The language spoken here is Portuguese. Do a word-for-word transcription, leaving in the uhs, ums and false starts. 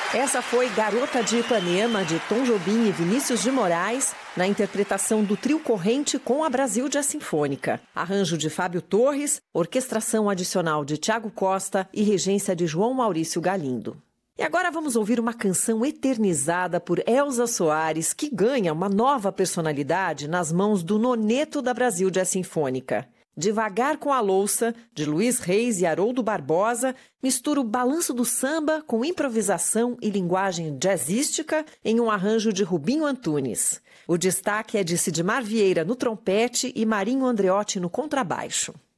Essa foi Garota de Ipanema, de Tom Jobim e Vinícius de Moraes, na interpretação do Trio Corrente com a Brasil Jazz Sinfônica. Arranjo de Fábio Torres, orquestração adicional de Tiago Costa e regência de João Maurício Galindo. E agora vamos ouvir uma canção eternizada por Elza Soares, que ganha uma nova personalidade nas mãos do noneto da Brasil Jazz Sinfônica. Devagar com a Louça, de Luiz Reis e Haroldo Barbosa, mistura o balanço do samba com improvisação e linguagem jazzística em um arranjo de Rubinho Antunes. O destaque é de Sidmar Vieira no trompete e Marinho Andreotti no contrabaixo.